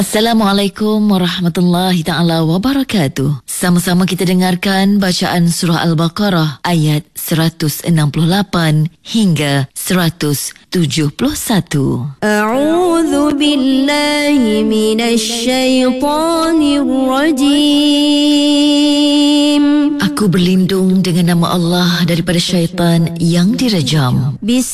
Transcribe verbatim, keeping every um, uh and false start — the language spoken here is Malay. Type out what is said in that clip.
Assalamualaikum warahmatullahi ta'ala wabarakatuh. Sama-sama kita dengarkan bacaan surah Al-Baqarah ayat seratus enam puluh lapan hingga seratus tujuh puluh satu. A'udzu billahi minasy syaithanir rajim. Aku berlindung dengan nama Allah daripada syaitan yang direjam.